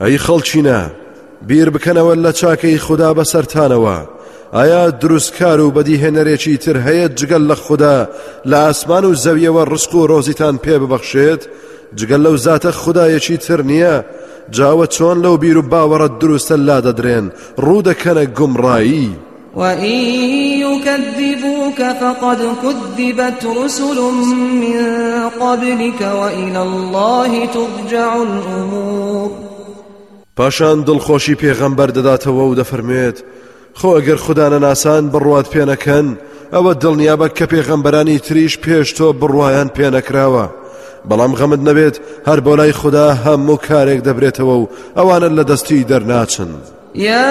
ئەی خەڵچینە بیر بکەنەوە لە چاکەی خوددا بەسەرتانەوە ئایا دروستکار و بەدیهێنەرێکی تر هەیە جگەل لە خوددا لە ئاسمان و زەویەوە ڕزق و ڕۆزیتان پێ ببەخشێت جگەل لەو زاتە خودایەکی تر نییە جاوە چۆن لەو بیر و باوەڕەت دروستە لا دەدرێن ڕوو دەکەنە گومڕایی وَإِن يُكَذِّبُوكَ فَقَدْ كُذِّبَتْ رُسُلٌ مِّن قَبْلِكَ وَإِلَى اللَّهِ تُرْجَعُ الْأُمُورُ پاشان دڵخۆشی پێغەمبەر دەداتەوە و دەفەرمێت خۆ ئەگەر خوددا نەناسان بڕوات پێ نەکەن ئەوە دڵنیابە کە پێغەمبەرانی تریش پێش تۆ بڕوایان پێ نەکراوە بەڵام غەمت نەبێت هەر بۆ لای خوددا هەموو کارێک دەبرێتەوە و ئەوانە لە دەستی دەرناچن.